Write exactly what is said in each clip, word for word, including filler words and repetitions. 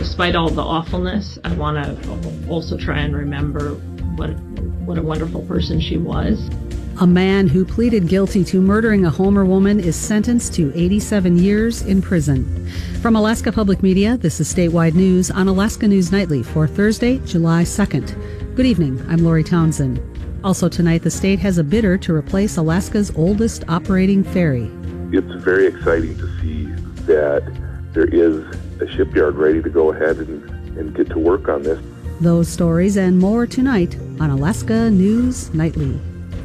despite all the awfulness, I want to also try and remember what what a wonderful person she was. A man who pleaded guilty to murdering a Homer woman is sentenced to eighty-seven years in prison. From Alaska Public Media, this is Statewide News on Alaska News Nightly for Thursday, July second. Good evening, I'm Lori Townsend. Also tonight, the state has a bidder to replace Alaska's oldest operating ferry. It's very exciting to see that there is a shipyard ready to go ahead and, and get to work on this. Those stories and more tonight on Alaska News Nightly.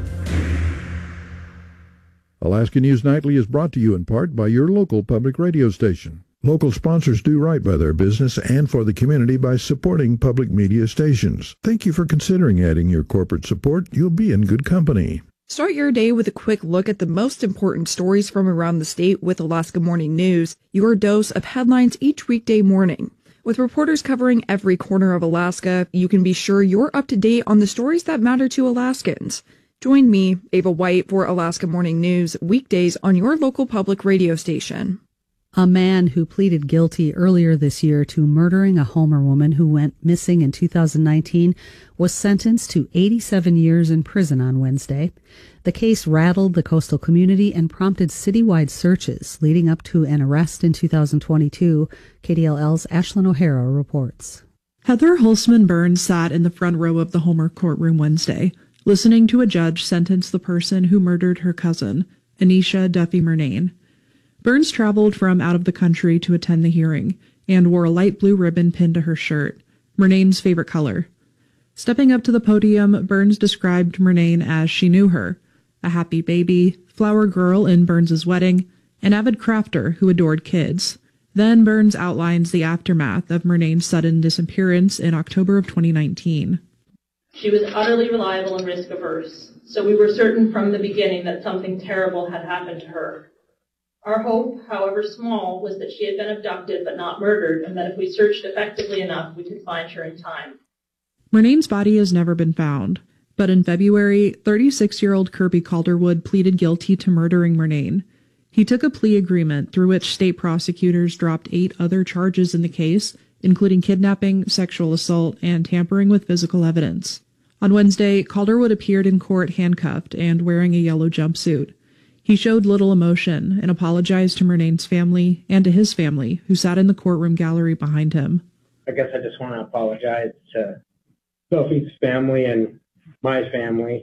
Alaska News Nightly is brought to you in part by your local public radio station. Local sponsors do right by their business and for the community by supporting public media stations. Thank you for considering adding your corporate support. You'll be in good company. Start your day with a quick look at the most important stories from around the state with Alaska Morning News, your dose of headlines each weekday morning. With reporters covering every corner of Alaska, you can be sure you're up to date on the stories that matter to Alaskans. Join me, Ava White, for Alaska Morning News, weekdays on your local public radio station. A man who pleaded guilty earlier this year to murdering a Homer woman who went missing in two thousand nineteen was sentenced to eighty-seven years in prison on Wednesday. The case rattled the coastal community and prompted citywide searches, leading up to an arrest in two thousand twenty-two. K D L L's Ashlyn O'Hara reports. Heather Holzman Burns sat in the front row of the Homer courtroom Wednesday, listening to a judge sentence the person who murdered her cousin, Anisha Duffy Murnane. Burns traveled from out of the country to attend the hearing and wore a light blue ribbon pinned to her shirt, Murnane's favorite color. Stepping up to the podium, Burns described Murnane as she knew her, a happy baby, flower girl in Burns's wedding, an avid crafter who adored kids. Then Burns outlines the aftermath of Murnane's sudden disappearance in October of twenty nineteen. She was utterly reliable and risk-averse, so we were certain from the beginning that something terrible had happened to her. Our hope, however small, was that she had been abducted but not murdered, and that if we searched effectively enough, we could find her in time. Murnane's body has never been found, but in February, thirty-six-year-old Kirby Calderwood pleaded guilty to murdering Murnane. He took a plea agreement through which state prosecutors dropped eight other charges in the case, including kidnapping, sexual assault, and tampering with physical evidence. On Wednesday, Calderwood appeared in court handcuffed and wearing a yellow jumpsuit. He showed little emotion and apologized to Murnane's family and to his family, who sat in the courtroom gallery behind him. I guess I just want to apologize to Sophie's family and my family.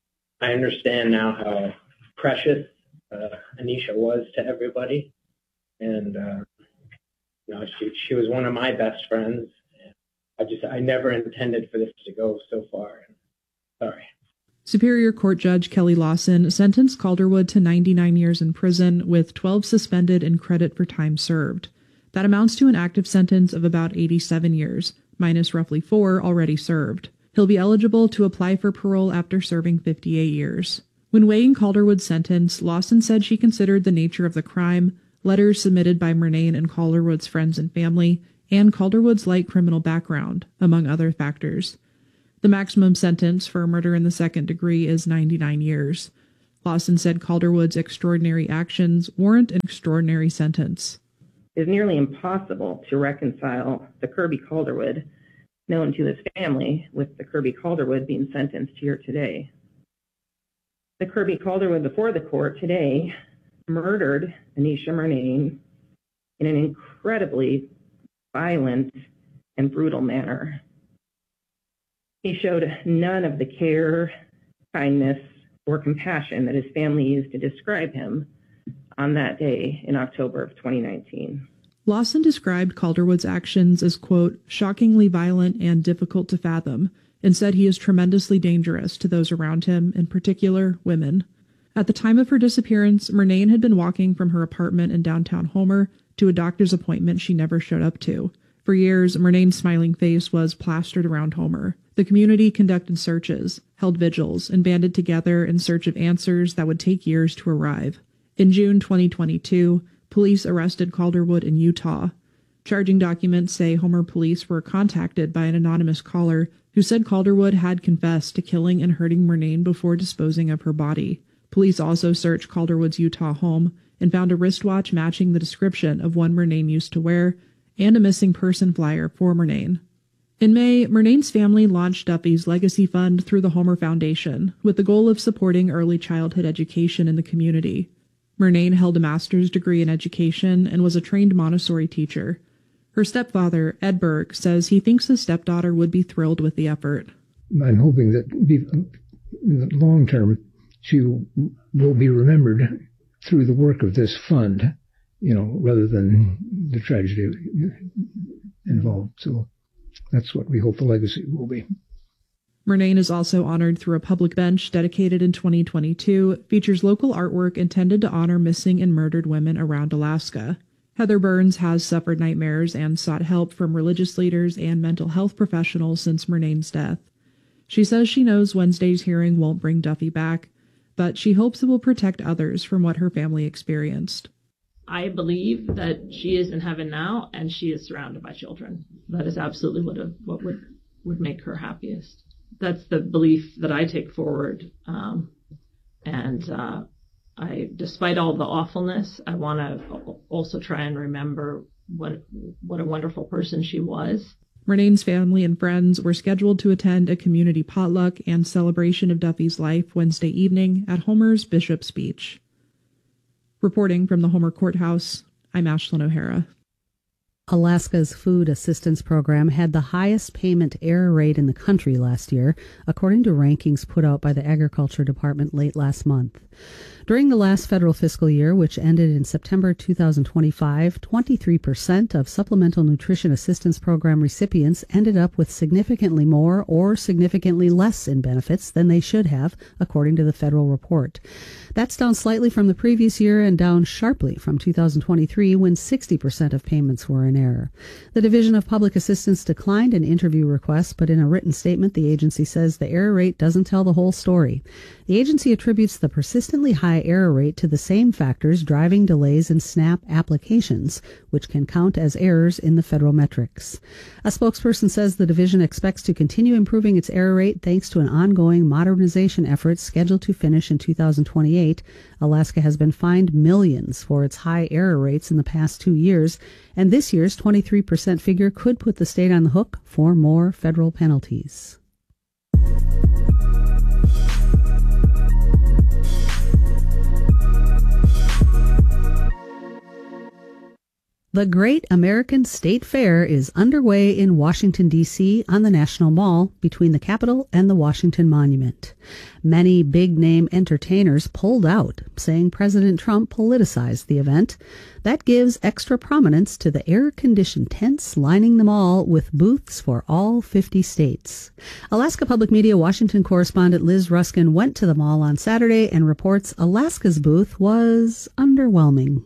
I understand now how precious uh, Anisha was to everybody, and uh, you know, she she was one of my best friends. I just I never intended for this to go so far. Sorry. Superior Court Judge Kelly Lawson sentenced Calderwood to ninety-nine years in prison with twelve suspended and credit for time served. That amounts to an active sentence of about eighty-seven years, minus roughly four already served. He'll be eligible to apply for parole after serving fifty-eight years. When weighing Calderwood's sentence, Lawson said she considered the nature of the crime, letters submitted by Murnane and Calderwood's friends and family, and Calderwood's light criminal background, among other factors. The maximum sentence for murder in the second degree is ninety-nine years. Lawson said Calderwood's extraordinary actions warrant an extraordinary sentence. It's nearly impossible to reconcile the Kirby Calderwood known to his family with the Kirby Calderwood being sentenced here today. The Kirby Calderwood before the court today murdered Anisha Murnane in an incredibly violent and brutal manner. He showed none of the care, kindness, or compassion that his family used to describe him on that day in October of twenty nineteen. Lawson described Calderwood's actions as, quote, shockingly violent and difficult to fathom, and said he is tremendously dangerous to those around him, in particular, women. At the time of her disappearance, Murnane had been walking from her apartment in downtown Homer to a doctor's appointment she never showed up to. For years, Murnane's smiling face was plastered around Homer. The community conducted searches, held vigils, and banded together in search of answers that would take years to arrive. In June twenty twenty-two, police arrested Calderwood in Utah. Charging documents say Homer police were contacted by an anonymous caller who said Calderwood had confessed to killing and hurting Murnane before disposing of her body. Police also searched Calderwood's Utah home and found a wristwatch matching the description of one Murnane used to wear, and a missing person flyer for Murnane. In May, Murnane's family launched Duffy's Legacy Fund through the Homer Foundation, with the goal of supporting early childhood education in the community. Murnane held a master's degree in education and was a trained Montessori teacher. Her stepfather, Ed Berg, says he thinks his stepdaughter would be thrilled with the effort. I'm hoping that in the long term, she will be remembered through the work of this fund, you know, rather than the tragedy involved. So that's what we hope the legacy will be. Murnane is also honored through a public bench dedicated in twenty twenty-two, features local artwork intended to honor missing and murdered women around Alaska. Heather Burns has suffered nightmares and sought help from religious leaders and mental health professionals since Murnane's death. She says she knows Wednesday's hearing won't bring Duffy back, but she hopes it will protect others from what her family experienced. I believe that she is in heaven now, and she is surrounded by children. That is absolutely what a, what would, would make her happiest. That's the belief that I take forward. Um, and uh, I, despite all the awfulness, I want to also try and remember what what a wonderful person she was. Murnane's family and friends were scheduled to attend a community potluck and celebration of Duffy's life Wednesday evening at Homer's Bishop's Beach. Reporting from the Homer Courthouse, I'm Ashlyn O'Hara. Alaska's Food Assistance Program had the highest payment error rate in the country last year, according to rankings put out by the Agriculture Department late last month. During the last federal fiscal year, which ended in September two thousand twenty-five, twenty-three percent of Supplemental Nutrition Assistance Program recipients ended up with significantly more or significantly less in benefits than they should have, according to the federal report. That's down slightly from the previous year and down sharply from two thousand twenty-three, when sixty percent of payments were in error. The Division of Public Assistance declined an interview request, but in a written statement, the agency says the error rate doesn't tell the whole story. The agency attributes the persistently high error rate to the same factors driving delays in SNAP applications, which can count as errors in the federal metrics. A spokesperson says the division expects to continue improving its error rate thanks to an ongoing modernization effort scheduled to finish in two thousand twenty-eight. Alaska has been fined millions for its high error rates in the past two years, and this year's twenty-three percent figure could put the state on the hook for more federal penalties. The Great American State Fair is underway in Washington, D C on the National Mall between the Capitol and the Washington Monument. Many big-name entertainers pulled out, saying President Trump politicized the event. That gives extra prominence to the air-conditioned tents lining the mall with booths for all fifty states. Alaska Public Media Washington correspondent Liz Ruskin went to the mall on Saturday and reports Alaska's booth was underwhelming.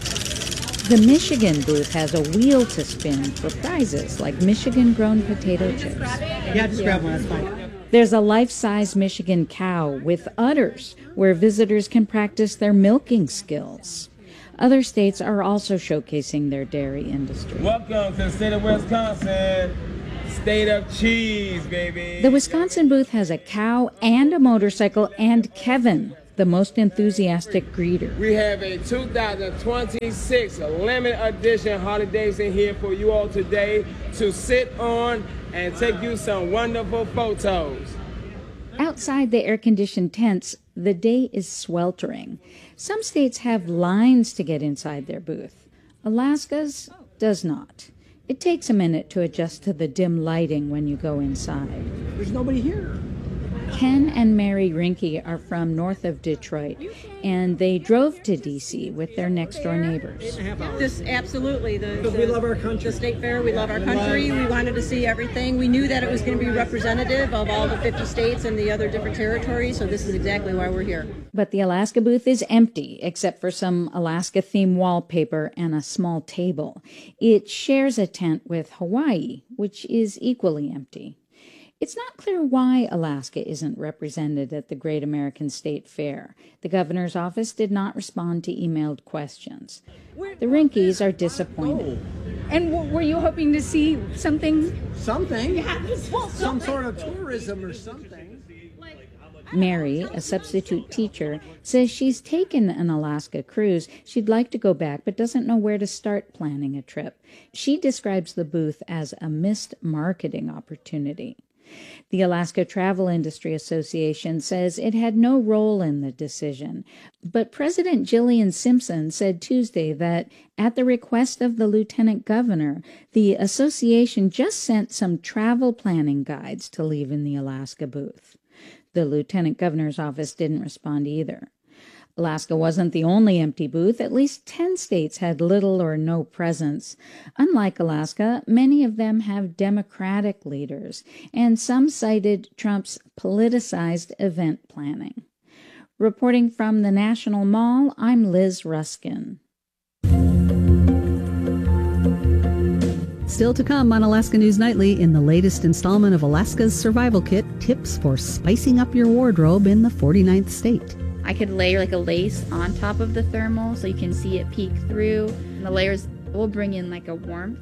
The Michigan booth has a wheel to spin for prizes like Michigan-grown potato chips. Yeah, just grab one, that's fine. There's a life-size Michigan cow with udders where visitors can practice their milking skills. Other states are also showcasing their dairy industry. Welcome to the state of Wisconsin, state of cheese, baby. The Wisconsin booth has a cow and a motorcycle and Kevin, the most enthusiastic greeter. We have a two thousand twenty-six limited edition Harley Davidson here for you all today to sit on and take you some wonderful photos. Outside the air-conditioned tents, the day is sweltering. Some states have lines to get inside their booth. Alaska's does not. It takes a minute to adjust to the dim lighting when you go inside. There's nobody here. Ken and Mary Rinke are from north of Detroit, and they drove to D C with their next-door neighbors. This absolutely, the, the, we love our country. The state fair, we love our country. We wanted to see everything. We knew that it was going to be representative of all the fifty states and the other different territories, so this is exactly why we're here. But the Alaska booth is empty, except for some Alaska-themed wallpaper and a small table. It shares a tent with Hawaii, which is equally empty. It's not clear why Alaska isn't represented at the Great American State Fair. The governor's office did not respond to emailed questions. The Rinkes are disappointed. And w- were you hoping to see something? Something? Yeah, well, Some sort of tourism or something. Mary, a substitute teacher, says she's taken an Alaska cruise. She'd like to go back, but doesn't know where to start planning a trip. She describes the booth as a missed marketing opportunity. The Alaska Travel Industry Association says it had no role in the decision, but President Jillian Simpson said Tuesday that at the request of the Lieutenant Governor, the association just sent some travel planning guides to leave in the Alaska booth. The Lieutenant Governor's office didn't respond either. Alaska wasn't the only empty booth. At least ten states had little or no presence. Unlike Alaska, many of them have Democratic leaders, and some cited Trump's politicized event planning. Reporting from the National Mall, I'm Liz Ruskin. Still to come on Alaska News Nightly in the latest installment of Alaska's Survival Kit, tips for spicing up your wardrobe in the forty-ninth state. I could layer like a lace on top of the thermal so you can see it peek through. And the layers will bring in like a warmth.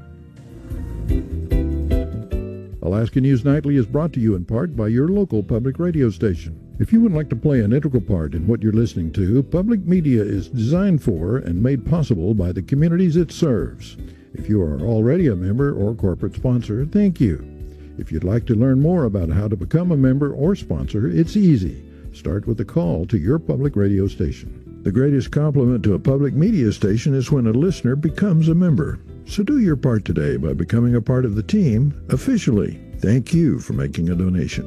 Alaska News Nightly is brought to you in part by your local public radio station. If you would like to play an integral part in what you're listening to, public media is designed for and made possible by the communities it serves. If you are already a member or corporate sponsor, thank you. If you'd like to learn more about how to become a member or sponsor, it's easy. Start with a call to your public radio station. The greatest compliment to a public media station is when a listener becomes a member. So do your part today by becoming a part of the team officially. Thank you for making a donation.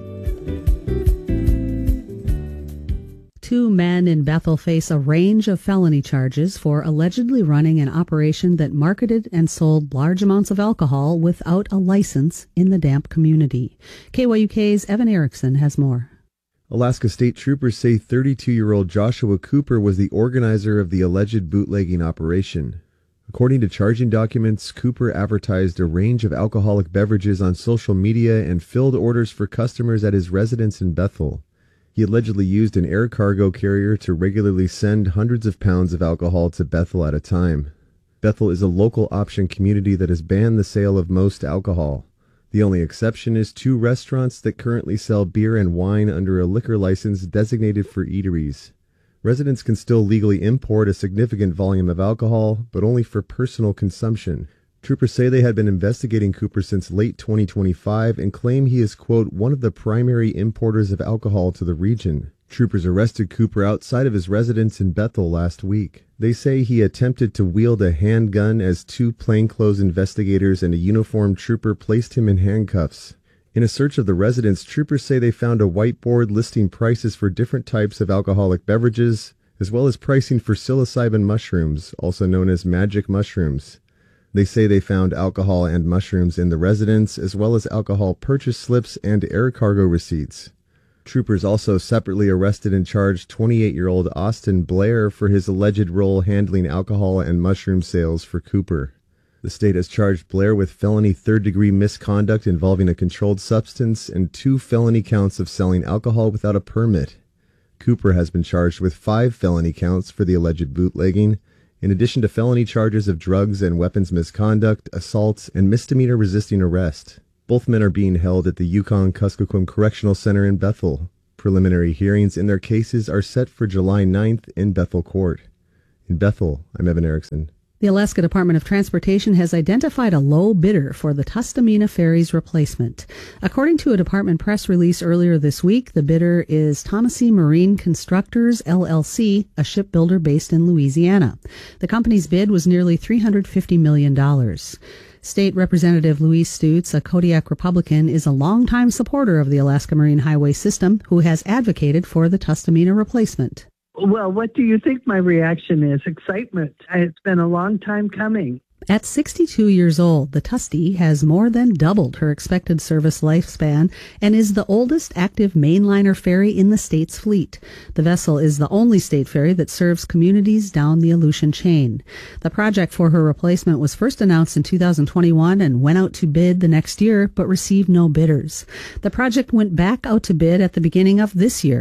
Two men in Bethel face a range of felony charges for allegedly running an operation that marketed and sold large amounts of alcohol without a license in the Damp community. K Y U K's Evan Erickson has more. Alaska State Troopers say thirty-two-year-old Joshua Cooper was the organizer of the alleged bootlegging operation. According to charging documents, Cooper advertised a range of alcoholic beverages on social media and filled orders for customers at his residence in Bethel. He allegedly used an air cargo carrier to regularly send hundreds of pounds of alcohol to Bethel at a time. Bethel is a local option community that has banned the sale of most alcohol. The only exception is two restaurants that currently sell beer and wine under a liquor license designated for eateries. Residents can still legally import a significant volume of alcohol, but only for personal consumption. Troopers say they had been investigating Cooper since late twenty twenty-five and claim he is, quote, one of the primary importers of alcohol to the region. Troopers arrested Cooper outside of his residence in Bethel last week. They say he attempted to wield a handgun as two plainclothes investigators and a uniformed trooper placed him in handcuffs. In a search of the residence, troopers say they found a whiteboard listing prices for different types of alcoholic beverages, as well as pricing for psilocybin mushrooms, also known as magic mushrooms. They say they found alcohol and mushrooms in the residence, as well as alcohol purchase slips and air cargo receipts. Troopers also separately arrested and charged twenty-eight-year-old Austin Blair for his alleged role handling alcohol and mushroom sales for Cooper. The state has charged Blair with felony third-degree misconduct involving a controlled substance and two felony counts of selling alcohol without a permit. Cooper has been charged with five felony counts for the alleged bootlegging, in addition to felony charges of drugs and weapons misconduct, assault, and misdemeanor resisting arrest. Both men are being held at the Yukon-Kuskokwim Correctional Center in Bethel. Preliminary hearings in their cases are set for July ninth in Bethel Court. In Bethel, I'm Evan Erickson. The Alaska Department of Transportation has identified a low bidder for the Tustamina Ferry's replacement. According to a department press release earlier this week, the bidder is Thomasy Marine Constructors, L L C, a shipbuilder based in Louisiana. The company's bid was nearly three hundred fifty million dollars. State Representative Louise Stutes, a Kodiak Republican, is a longtime supporter of the Alaska Marine Highway System who has advocated for the Tustamina replacement. Well, what do you think my reaction is? Excitement. It's been a long time coming. At sixty-two years old, the Tusty has more than doubled her expected service lifespan and is the oldest active mainliner ferry in the state's fleet. The vessel is the only state ferry that serves communities down the Aleutian chain. The project for her replacement was first announced in two thousand twenty-one and went out to bid the next year, but received no bidders. The project went back out to bid at the beginning of this year.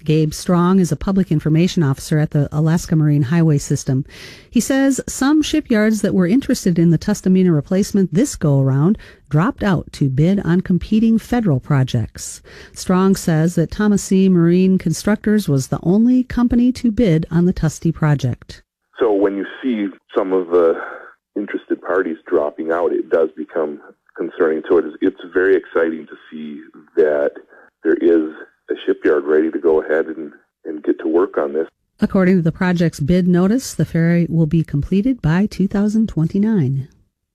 Gabe Strong is a public information officer at the Alaska Marine Highway System. He says some shipyards that were interested in the Tustumena replacement this go-around dropped out to bid on competing federal projects. Strong says that Thomas C. Marine Constructors was the only company to bid on the Tusty project. So when you see some of the interested parties dropping out, it does become concerning. So it is, it's very exciting to see that there is a shipyard ready to go ahead and, and get to work on this. According to the project's bid notice, the ferry will be completed by two thousand twenty-nine.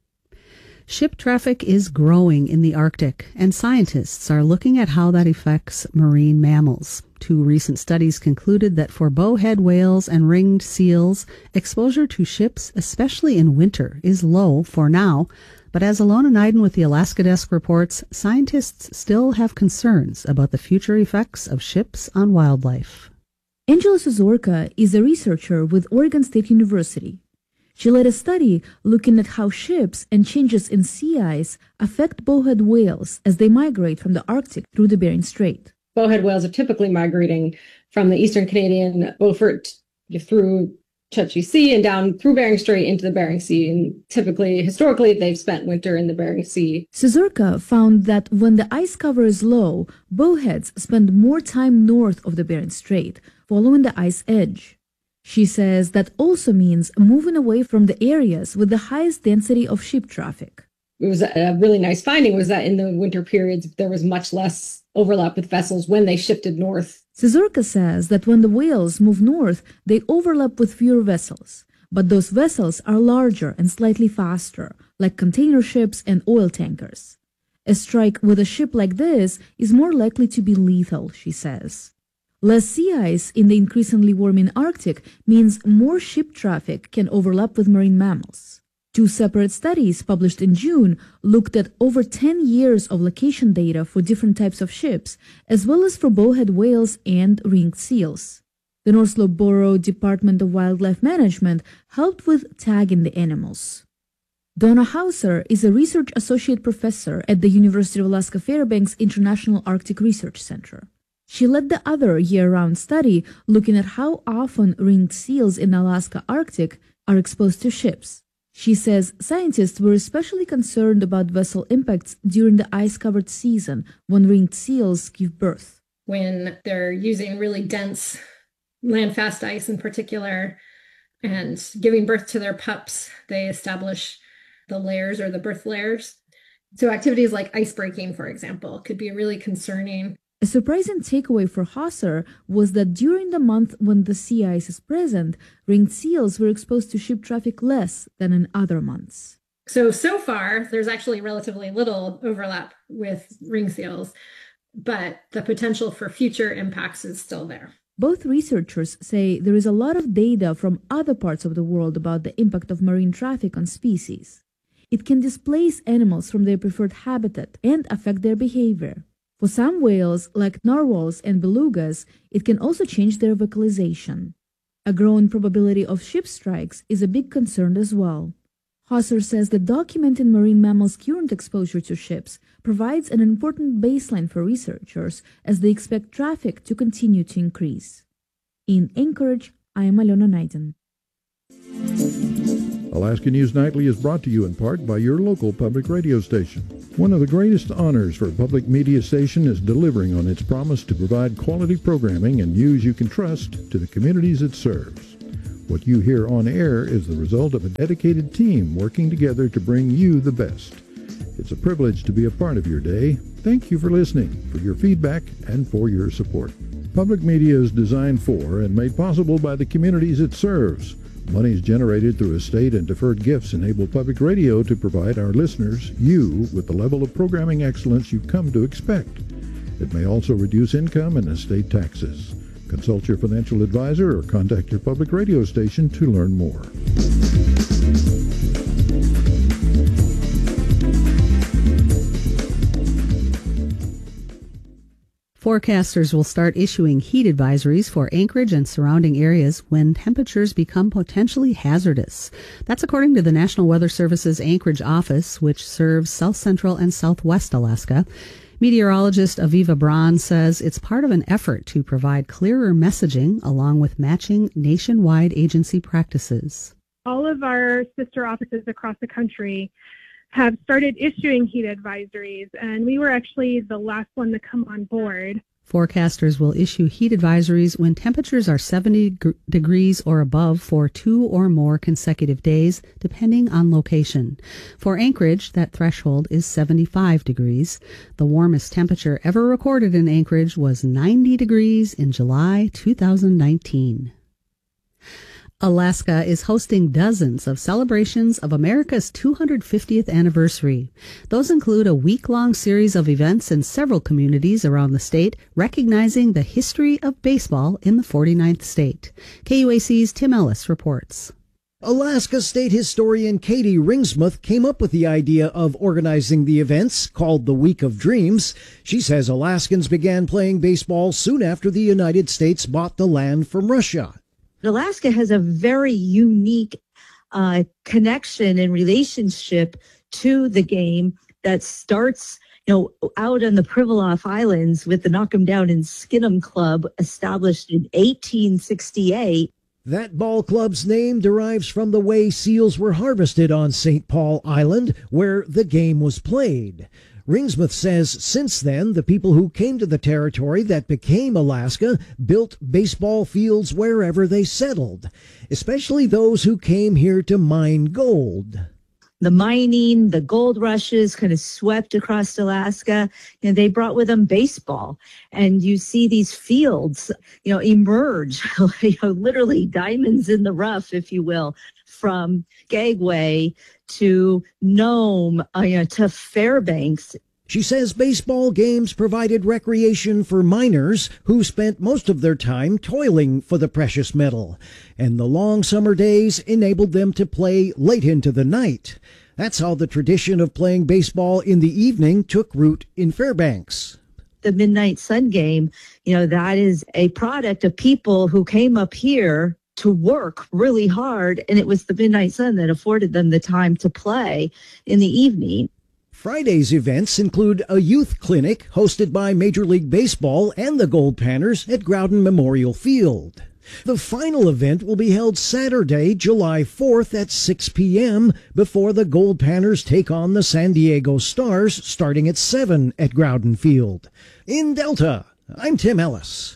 Ship traffic is growing in the Arctic, and scientists are looking at how that affects marine mammals. Two recent studies concluded that for bowhead whales and ringed seals, exposure to ships, especially in winter, is low for now. But as Alona Neiden with the Alaska Desk reports, scientists still have concerns about the future effects of ships on wildlife. Angela Suzorka is a researcher with Oregon State University. She led a study looking at how ships and changes in sea ice affect bowhead whales as they migrate from the Arctic through the Bering Strait. Bowhead whales are typically migrating from the eastern Canadian Beaufort through Chukchi Sea and down through Bering Strait into the Bering Sea. And typically, historically, they've spent winter in the Bering Sea. Suzorka found that when the ice cover is low, bowheads spend more time north of the Bering Strait, following the ice edge. She says that also means moving away from the areas with the highest density of ship traffic. It was a really nice finding was that in the winter periods, there was much less overlap with vessels when they shifted north. Suzorka says that when the whales move north, they overlap with fewer vessels, but those vessels are larger and slightly faster, like container ships and oil tankers. A strike with a ship like this is more likely to be lethal, she says. Less sea ice in the increasingly warming Arctic means more ship traffic can overlap with marine mammals. Two separate studies published in June looked at over ten years of location data for different types of ships, as well as for bowhead whales and ringed seals. The North Slope Borough Department of Wildlife Management helped with tagging the animals. Donna Hauser is a research associate professor at the University of Alaska Fairbanks International Arctic Research Center. She led the other year-round study looking at how often ringed seals in Alaska Arctic are exposed to ships. She says scientists were especially concerned about vessel impacts during the ice-covered season when ringed seals give birth. When they're using really dense land-fast ice in particular and giving birth to their pups, they establish the layers or the birth layers. So activities like ice breaking, for example, could be really concerning. A surprising takeaway for Hauser was that during the month when the sea ice is present, ringed seals were exposed to ship traffic less than in other months. So, so far, there's actually relatively little overlap with ringed seals, but the potential for future impacts is still there. Both researchers say there is a lot of data from other parts of the world about the impact of marine traffic on species. It can displace animals from their preferred habitat and affect their behavior. For some whales, like narwhals and belugas, it can also change their vocalization. A growing probability of ship strikes is a big concern as well. Hauser says that documenting marine mammals' current exposure to ships provides an important baseline for researchers as they expect traffic to continue to increase. In Anchorage, I am Alona Neiden. Alaska News Nightly is brought to you in part by your local public radio station. One of the greatest honors for a public media station is delivering on its promise to provide quality programming and news you can trust to the communities it serves. What you hear on air is the result of a dedicated team working together to bring you the best. It's a privilege to be a part of your day. Thank you for listening, for your feedback, and for your support. Public media is designed for and made possible by the communities it serves. Monies generated through estate and deferred gifts enable public radio to provide our listeners, you, with the level of programming excellence you've come to expect. It may also reduce income and estate taxes. Consult your financial advisor or contact your public radio station to learn more. For Forecasters will start issuing heat advisories for Anchorage and surrounding areas when temperatures become potentially hazardous. That's according to the National Weather Service's Anchorage office, which serves south central and southwest Alaska. Meteorologist Aviva Braun says it's part of an effort to provide clearer messaging along with matching nationwide agency practices. All of our sister offices across the country have started issuing heat advisories, and we were actually the last one to come on board. Forecasters will issue heat advisories when temperatures are seventy g- degrees or above for two or more consecutive days, depending on location. For Anchorage, that threshold is seventy-five degrees. The warmest temperature ever recorded in Anchorage was ninety degrees in July two thousand nineteen. Alaska is hosting dozens of celebrations of America's two hundred fiftieth anniversary. Those include a week-long series of events in several communities around the state, recognizing the history of baseball in the forty-ninth state. K U A C's Tim Ellis reports. Alaska State historian Katie Ringsmuth came up with the idea of organizing the events, called the Week of Dreams. She says Alaskans began playing baseball soon after the United States bought the land from Russia. Alaska has a very unique uh, connection and relationship to the game that starts, you know, out on the Pribilof Islands with the Knock 'em Down and Skin 'em Club, established in eighteen sixty-eight. That ball club's name derives from the way seals were harvested on Saint Paul Island, where the game was played. Ringsmuth says since then, the people who came to the territory that became Alaska built baseball fields wherever they settled, especially those who came here to mine gold. The mining, the gold rushes kind of swept across Alaska, and they brought with them baseball. And you see these fields, you know, emerge, you know, literally diamonds in the rough, if you will, from Skagway to Nome, uh, you know, to Fairbanks. She says baseball games provided recreation for miners who spent most of their time toiling for the precious metal, and the long summer days enabled them to play late into the night. That's how the tradition of playing baseball in the evening took root in Fairbanks. The Midnight Sun game, you know, that is a product of people who came up here to work really hard, and it was the Midnight Sun that afforded them the time to play in the evening. Friday's events include a youth clinic hosted by Major League Baseball and the Gold Panners at Groudon Memorial Field. The final event will be held Saturday, July fourth at six p.m. before the Gold Panners take on the San Diego Stars starting at seven at Groudon Field. In Delta, I'm Tim Ellis.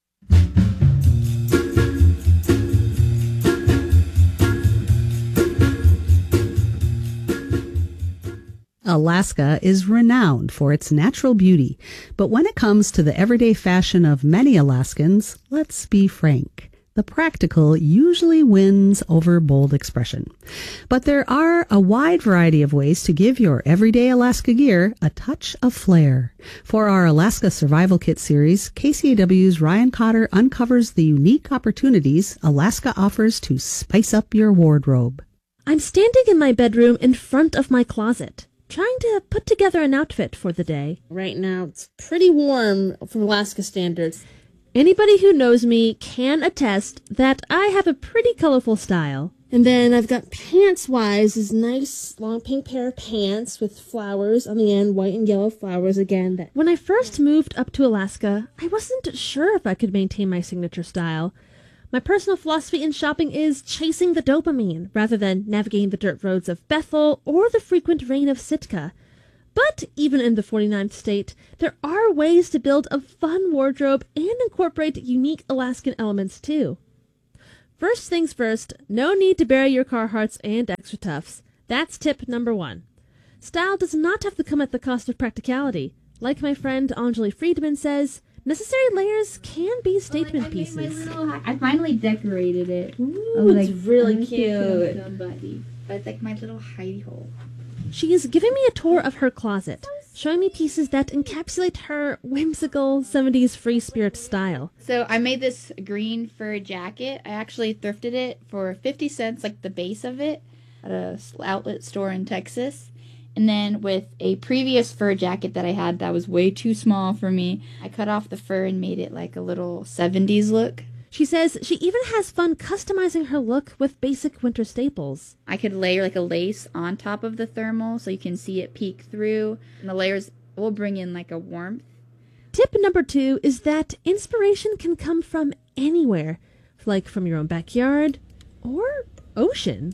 Alaska is renowned for its natural beauty, but when it comes to the everyday fashion of many Alaskans, let's be frank, the practical usually wins over bold expression. But there are a wide variety of ways to give your everyday Alaska gear a touch of flair. For our Alaska Survival Kit series, K C A W's Ryan Cotter uncovers the unique opportunities Alaska offers to spice up your wardrobe. I'm standing in my bedroom in front of my closet, trying to put together an outfit for the day. Right now, it's pretty warm from Alaska standards. Anybody who knows me can attest that I have a pretty colorful style. And then I've got pants-wise, this nice long pink pair of pants with flowers on the end, white and yellow flowers again. That When I first moved up to Alaska, I wasn't sure if I could maintain my signature style. My personal philosophy in shopping is chasing the dopamine, rather than navigating the dirt roads of Bethel or the frequent rain of Sitka. But even in the forty-ninth state, there are ways to build a fun wardrobe and incorporate unique Alaskan elements too. First things first, no need to bury your Carhartts and Extra Toughs. That's tip number one. Style does not have to come at the cost of practicality. Like my friend Anjali Friedman says, necessary layers can be statement I pieces. Little, I finally decorated it. Ooh, it's like, really cute. Somebody. But it's like my little hidey hole. She is giving me a tour of her closet, showing me pieces that encapsulate her whimsical seventies free spirit style. So I made this green fur jacket. I actually thrifted it for fifty cents, like the base of it, at a outlet store in Texas. And then with a previous fur jacket that I had that was way too small for me, I cut off the fur and made it like a little seventies look. She says she even has fun customizing her look with basic winter staples. I could layer like a lace on top of the thermal so you can see it peek through, and the layers will bring in like a warmth. Tip number two is that inspiration can come from anywhere, like from your own backyard or ocean.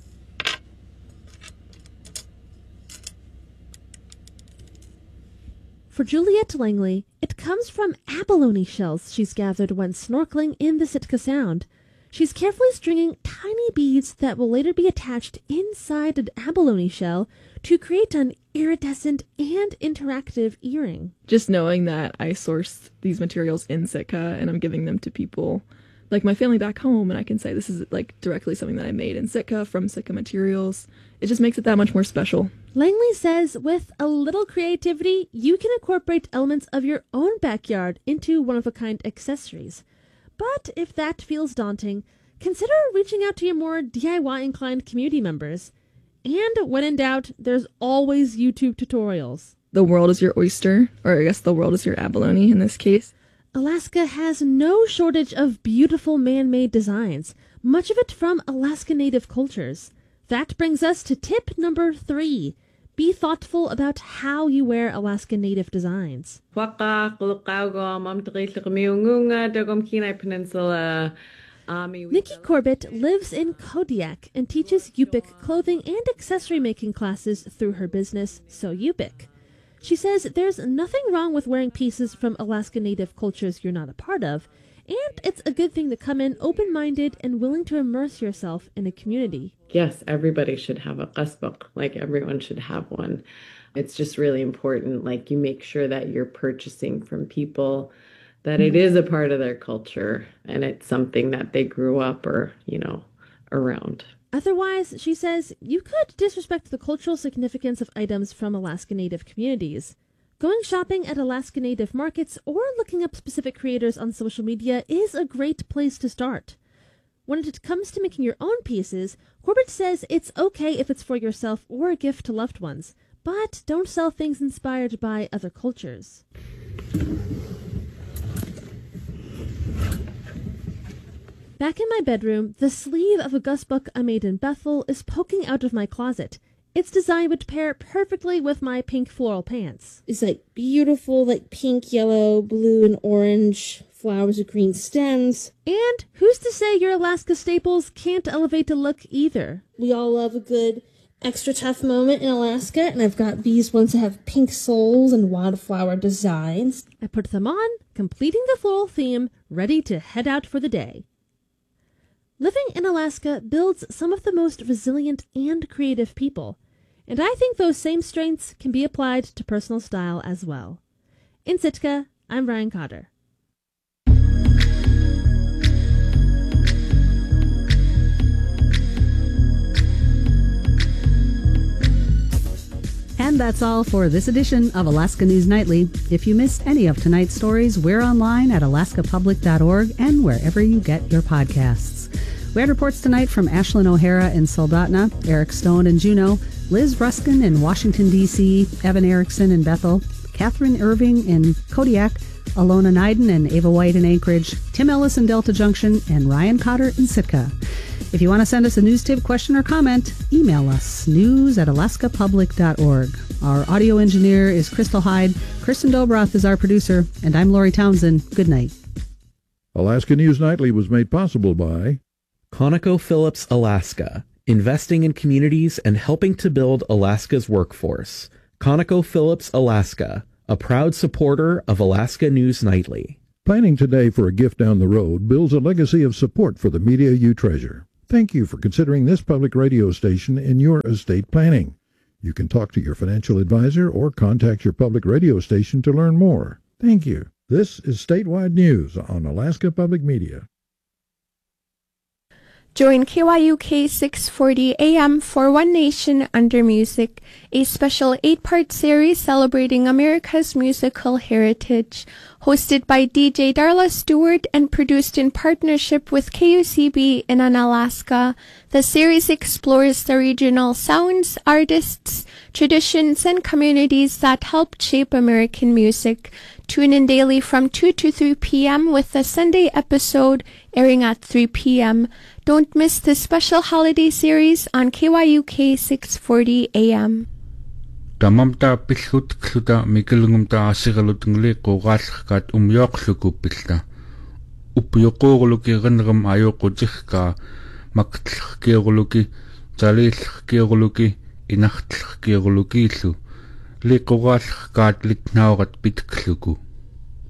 For Juliette Langley, it comes from abalone shells she's gathered when snorkeling in the Sitka Sound. She's carefully stringing tiny beads that will later be attached inside an abalone shell to create an iridescent and interactive earring. Just knowing that I sourced these materials in Sitka and I'm giving them to people like my family back home, and I can say this is like directly something that I made in Sitka from Sitka materials, it just makes it that much more special. Langley says with a little creativity, you can incorporate elements of your own backyard into one-of-a-kind accessories. But if that feels daunting, consider reaching out to your more D I Y-inclined community members. And when in doubt, there's always YouTube tutorials. The world is your oyster, or I guess the world is your abalone in this case. Alaska has no shortage of beautiful man-made designs, much of it from Alaska Native cultures. That brings us to tip number three. Be thoughtful about how you wear Alaska Native designs. Nikki Corbett lives in Kodiak and teaches Yupik clothing and accessory making classes through her business, So Yupik. She says there's nothing wrong with wearing pieces from Alaska Native cultures you're not a part of, and it's a good thing to come in open-minded and willing to immerse yourself in a community. Yes, everybody should have a qasbaq, like everyone should have one. It's just really important, like you make sure that you're purchasing from people, that it is a part of their culture and it's something that they grew up or, you know, around. Otherwise, she says, you could disrespect the cultural significance of items from Alaska Native communities. Going shopping at Alaska Native markets or looking up specific creators on social media is a great place to start. When it comes to making your own pieces, Corbett says it's okay if it's for yourself or a gift to loved ones, but don't sell things inspired by other cultures. Back in my bedroom, the sleeve of a gusbuck I made in Bethel is poking out of my closet. Its design would pair perfectly with my pink floral pants. It's like beautiful, like pink, yellow, blue, and orange flowers with green stems. And who's to say your Alaska staples can't elevate a look either? We all love a good extra tough moment in Alaska, and I've got these ones that have pink soles and wildflower designs. I put them on, completing the floral theme, ready to head out for the day. Living in Alaska builds some of the most resilient and creative people, and I think those same strengths can be applied to personal style as well. In Sitka, I'm Brian Cotter. And that's all for this edition of Alaska News Nightly. If you missed any of tonight's stories, we're online at alaska public dot org and wherever you get your podcasts. We had reports tonight from Ashlyn O'Hara in Soldotna, Eric Stone in Juneau, Liz Ruskin in Washington, D C, Evan Erickson in Bethel, Catherine Irving in Kodiak, Alona Neiden and Ava White in Anchorage, Tim Ellis in Delta Junction, and Ryan Cotter in Sitka. If you want to send us a news tip, question, or comment, email us, news at alaska public dot org. Our audio engineer is Crystal Hyde, Kristen Dobroth is our producer, and I'm Lori Townsend. Good night. Alaska News Nightly was made possible by ConocoPhillips Alaska, investing in communities and helping to build Alaska's workforce. ConocoPhillips Alaska, a proud supporter of Alaska News Nightly. Planning today for a gift down the road builds a legacy of support for the media you treasure. Thank you for considering this public radio station in your estate planning. You can talk to your financial advisor or contact your public radio station to learn more. Thank you. This is Statewide News on Alaska Public Media. Join K Y U K six forty A M for One Nation Under Music, a special eight-part series celebrating America's musical heritage. Hosted by D J Darla Stewart and produced in partnership with K U C B in Unalaska, the series explores the regional sounds, artists, traditions, and communities that helped shape American music. Tune in daily from two to three p.m. with the Sunday episode airing at three p.m. Don't miss this special holiday series on K Y U K six forty A M. Tamamta pillhut kluta mikilungumta asigalutngli qoqallqat umyoqlukupilla upyoqoqluki qanram ayoqutihka maktlhkiorluki talillhkiorluki inartlhkiorlukiillu liqoqallqat litnaorat pitkluku